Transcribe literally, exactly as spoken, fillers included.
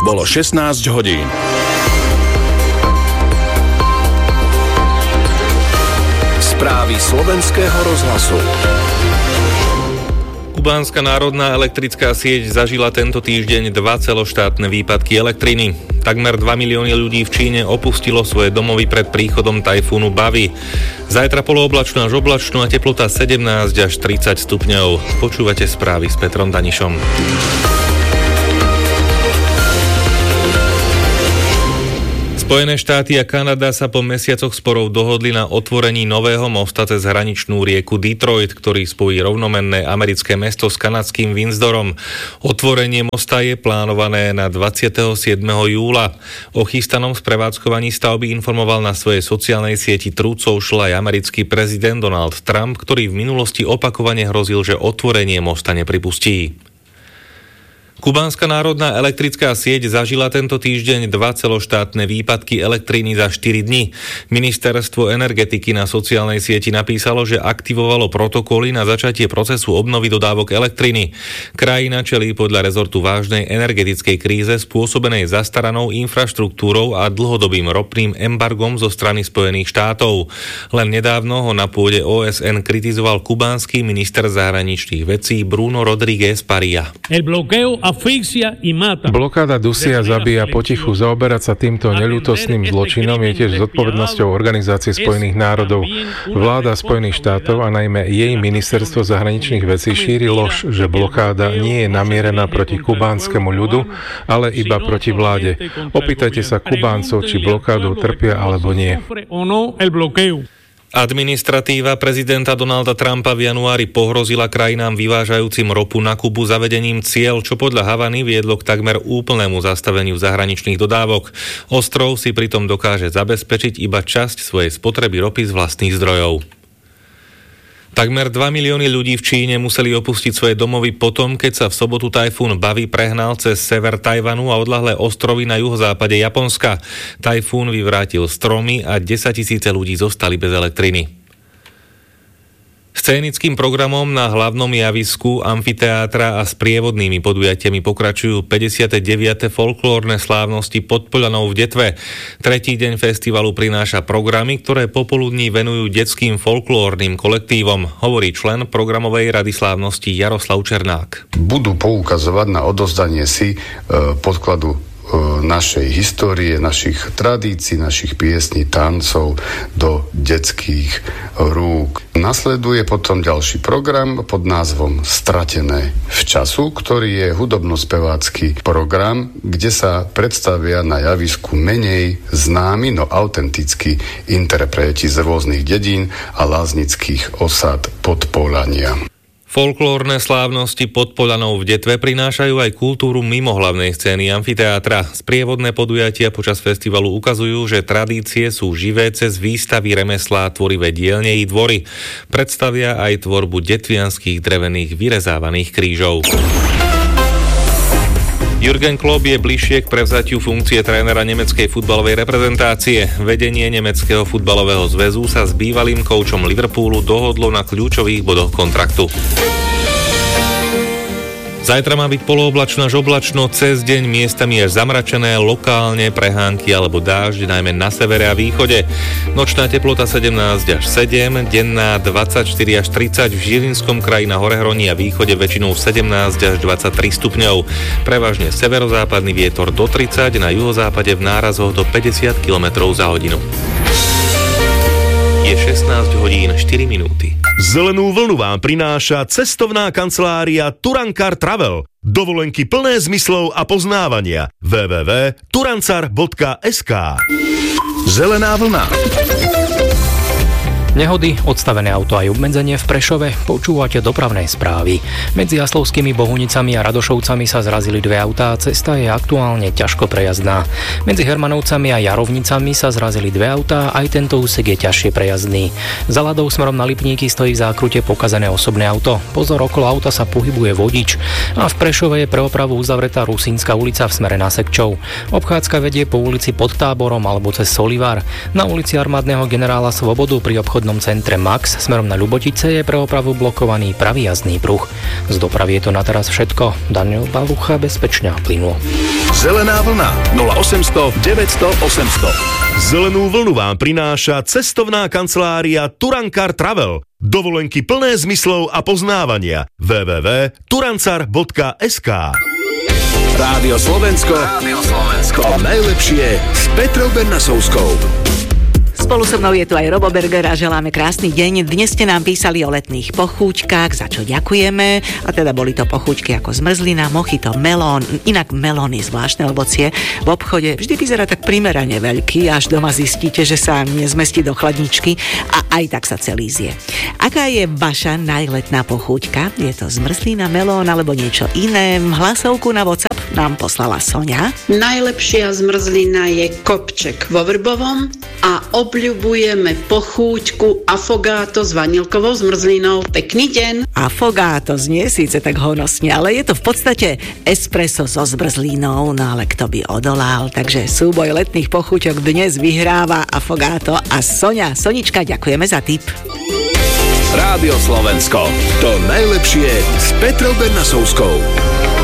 Bolo šestnásť hodín. Správy slovenského rozhlasu. Kubánska národná elektrická sieť zažila tento týždeň dva celoštátne výpadky elektriny. Takmer dva milióny ľudí v Číne opustilo svoje domovy pred príchodom tajfúnu Bavi. Zajtra polooblačno až oblačno a teplota sedemnásť až tridsať stupňov. Počúvate správy s Petrom Danišom. Spojené štáty a Kanada sa po mesiacoch sporov dohodli na otvorení nového mosta cez hraničnú rieku Detroit, ktorý spojí rovnomenné americké mesto s kanadským Windsorom. Otvorenie mosta je plánované na dvadsiateho siedmeho júla. O chystanom sprevádzkovaní stavby informoval na svojej sociálnej sieti Truth Social aj americký prezident Donald Trump, ktorý v minulosti opakovane hrozil, že otvorenie mosta nepripustí. Kubánska národná elektrická sieť zažila tento týždeň dva celoštátne výpadky elektriny za štyri dni. Ministerstvo energetiky na sociálnej sieti napísalo, že aktivovalo protokoly na začatie procesu obnovy dodávok elektriny. Krajina čelí podľa rezortu vážnej energetickej kríze spôsobenej zastaranou infraštruktúrou a dlhodobým ropným embargom zo strany Spojených štátov. Len nedávno ho na pôde ó es en kritizoval kubánsky minister zahraničných vecí Bruno Rodríguez Parilla. Blokáda dusí a zabíja potichu. Zaoberať sa týmto neľútostným zločinom je tiež zodpovednosťou Organizácie spojených národov. Vláda Spojených štátov a najmä jej ministerstvo zahraničných vecí šíri lož, že blokáda nie je namierená proti kubánskemu ľudu, ale iba proti vláde. Opýtajte sa Kubáncov, či blokádu trpia alebo nie. Administratíva prezidenta Donalda Trumpa v januári pohrozila krajinám vyvážajúcim ropu na Kubu zavedením ciel, čo podľa Havany viedlo k takmer úplnému zastaveniu zahraničných dodávok. Ostrov si pritom dokáže zabezpečiť iba časť svojej spotreby ropy z vlastných zdrojov. Takmer dva milióny ľudí v Číne museli opustiť svoje domovy potom, keď sa v sobotu tajfún Bavi prehnal cez sever Tajvanu a odľahlé ostrovy na juhozápade Japonska. Tajfún vyvrátil stromy a desaťtisíce ľudí zostali bez elektriny. Scénickým programom na hlavnom javisku amfiteátra a s prievodnými podujatiami pokračujú päťdesiate deviate folklórne slávnosti pod Poľanou v Detve. Tretí deň festivalu prináša programy, ktoré popoludní venujú detským folklórnym kolektívom, hovorí člen programovej rady slávnosti Jaroslav Černák. Budú poukazovať na odozdanie si e, podkladu našej histórie, našich tradícií, našich piesní, tancov do detských rúk. Nasleduje potom ďalší program pod názvom Stratené v času, ktorý je hudobno-spevácky program, kde sa predstavia na javisku menej známi, no autentickí interpreti z rôznych dedín a láznických osad Podpoľania. Folklórne slávnosti pod Poľanou v Detve prinášajú aj kultúru mimo hlavnej scény amfiteátra. Sprievodné podujatia počas festivalu ukazujú, že tradície sú živé cez výstavy remeslá, tvorivé dielne i dvory. Predstavia aj tvorbu detvianskych drevených vyrezávaných krížov. Jürgen Klopp je bližšie k prevzatiu funkcie trénera nemeckej futbalovej reprezentácie. Vedenie nemeckého futbalového zväzu sa s bývalým koučom Liverpoolu dohodlo na kľúčových bodoch kontraktu. Zajtra má byť polooblačno až oblačno, cez deň miestami až zamračené, lokálne prehánky alebo dážď, najmä na severe a východe. Nočná teplota sedemnásť až sedem, denná dvadsaťštyri až tridsať, v Žilinskom kraji na Horehroní a východe väčšinou sedemnásť až dvadsaťtri stupňov. Prevažne severozápadný vietor do tridsať, na juhozápade v nárazoch do päťdesiat kilometrov za hodinu. Je šestnásť hodín štyri minúty. Zelenú vlnu vám prináša cestovná kancelária Turankar Travel. Dovolenky plné zmyslov a poznávania. w w w bodka turancar bodka es ká. Zelená vlna. Nehody, odstavené auto aj obmedzenie v Prešove, počúvate dopravné správy. Medzi Jaslovskými Bohunicami a Radošovcami sa zrazili dve autá a cesta je aktuálne ťažko prejazdná. Medzi Hermanovcami a Jarovnicami sa zrazili dve autá, aj tento úsek je ťažšie prejazdný. Za Ladou smerom na Lipníky stojí v zákrute pokazané osobné auto. Pozor, okolo auta sa pohybuje vodič. A v Prešove je pre opravu uzavretá Rusínska ulica v smere na Sekčov. Obchádzka vedie po ulici Pod Táborom alebo cez Solivár. Na ulici armádneho generála Svobodu pri obchod dopravnom centre Max smerom na Ľubotice je pre opravu blokovaný pravý jazdný pruh. Z dopravy je to na teraz všetko. Daniel Balucha, bezpečne a plynulo. Zelená vlna nula osemsto deväťsto osemsto. Zelenú vlnu vám prináša cestovná kancelária Turankar Travel. Dovolenky plné zmyslov a poznávania. w w w bodka turancar bodka es ká. Rádio Slovensko. Rádio Slovensko. To najlepšie s Petrou Bernasovskou. Spolu so mnou je tu aj Robo Berger a želáme krásny deň. Dnes ste nám písali o letných pochúčkach, za čo ďakujeme. A teda boli to pochúčky ako zmrzlina, mojito, melón. Inak melón je zvláštne ovocie. V obchode vždy vyzerá tak primerane veľký, až doma zistíte, že sa nezmestí do chladničky a aj tak sa celý zje. Aká je vaša najletná pochúťka? Je to zmrzlina, melón alebo niečo iné? Hlasovku na WhatsApp nám poslala Soňa. Najlepšia zmrzlina je kopček vo Vrbovom a obľubujeme pochúťku affogato s vanilkovou zmrzlinou. Pekný deň. Affogato znie síce tak honosne, ale je to v podstate espresso so zmrzlinou, no ale kto by odolal. Takže súboj letných pochúťok dnes vyhráva affogato a Soňa. Sonička, ďakujeme za tip. Rádio Slovensko. To najlepšie s Petrou Bernasovskou.